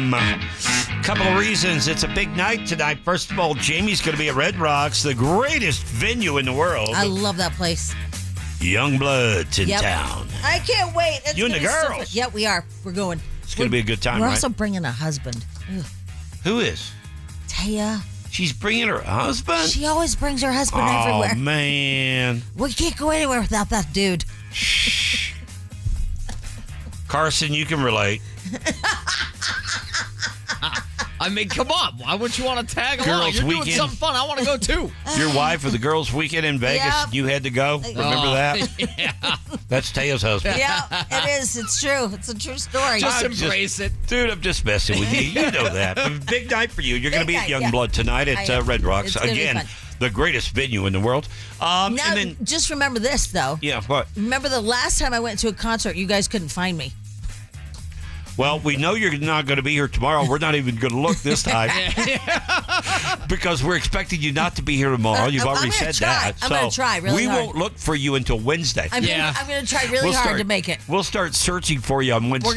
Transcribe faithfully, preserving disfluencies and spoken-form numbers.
M. Couple of reasons. It's a big night tonight. First of all, Jamie's going to be at Red Rocks, the greatest venue in the world. I love that place. Youngbloods in Yep. town. I can't wait. It's You and gonna the be so girls. fun. Yeah, we are. We're going. It's going to be a good time, We're right? also bringing a husband. Ugh. Who is? Taya. She's bringing her husband? She always brings her husband oh, everywhere. man. We can't go anywhere without that dude. Shh. Carson, you can relate. I mean, come on. Why wouldn't you want to tag along? Girls' You're doing weekend. something fun. I want to go too. Your wife for the girls' weekend in Vegas, Yep. you had to go. Remember Oh, that? Yeah. That's Taya's husband. Yeah, it is. It's true. It's a true story. Just I'm embrace it. Dude, I'm just messing with you. You know that. But big night for you. You're going to Big be at night, yeah. Youngblood tonight at I uh, am. Red Rocks. It's gonna be Again, fun. the greatest venue in the world. Um, Now, and then, just remember this, though. yeah, what? Remember the last time I went to a concert, you guys couldn't find me. Well, we know you're not going to be here tomorrow. We're not even going to look this time because we're expecting you not to be here tomorrow. You've I'm already gonna said try. that. I'm so gonna try really we hard. won't look for you until Wednesday. I'm Yeah. gonna, I'm going to try really We'll hard start- to make it. We'll start searching for you on Wednesday.